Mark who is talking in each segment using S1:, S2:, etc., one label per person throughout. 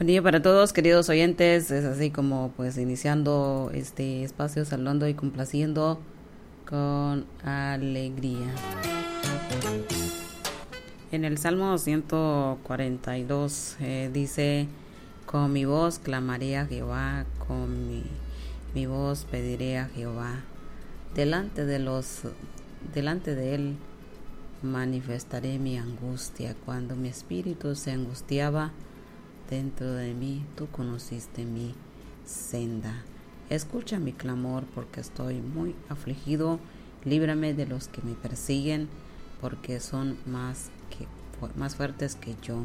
S1: Buen día para todos, queridos oyentes. Es así como pues iniciando este espacio, saludando y complaciendo con alegría. En el Salmo 142 dice: con mi voz clamaré a Jehová, con mi voz pediré a Jehová. Delante de él manifestaré mi angustia. Cuando mi espíritu se angustiaba dentro de mí, tú conociste mi senda. Escucha mi clamor, porque estoy muy afligido. Líbrame de los que me persiguen, porque son más fuertes que yo.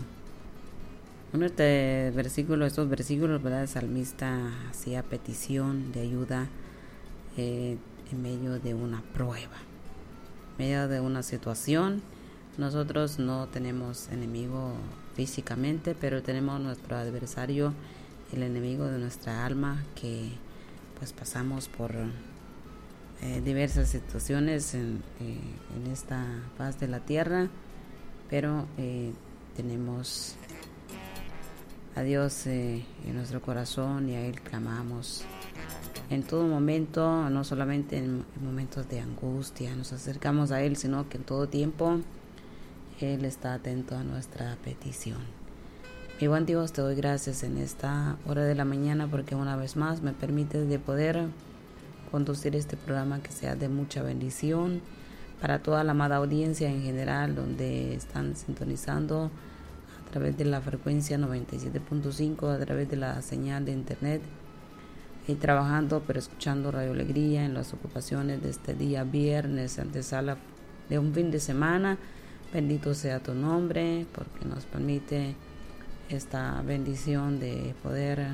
S1: Estos versículos, ¿verdad? El salmista hacía petición de ayuda en medio de una prueba, en medio de una situación. Nosotros no tenemos enemigo físicamente, pero tenemos nuestro adversario, el enemigo de nuestra alma, que pues pasamos por diversas situaciones en esta faz de la tierra, pero tenemos a Dios en nuestro corazón y a Él clamamos en todo momento, no solamente en momentos de angustia nos acercamos a Él, sino que en todo tiempo Él está atento a nuestra petición. Mi buen Dios, te doy gracias en esta hora de la mañana, porque una vez más me permites de poder conducir este programa que sea de mucha bendición para toda la amada audiencia en general, donde están sintonizando a través de la frecuencia 97.5, a través de la señal de internet, y trabajando pero escuchando Radio Alegría en las ocupaciones de este día viernes, antesala de un fin de semana. Bendito sea tu nombre, porque nos permite esta bendición de poder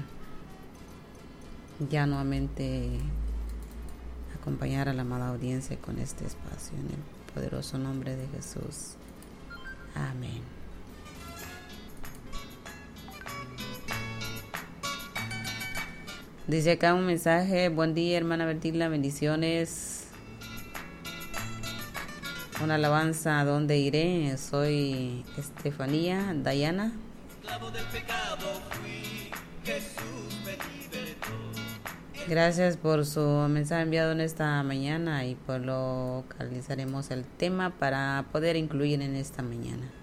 S1: ya nuevamente acompañar a la amada audiencia con este espacio, en el poderoso nombre de Jesús. Amén. Dice acá un mensaje: buen día, hermana Bertila, bendiciones. Una alabanza: ¿a dónde iré? Soy Estefanía Dayana. Gracias por su mensaje enviado en esta mañana, y pues localizaremos el tema para poder incluir en esta mañana.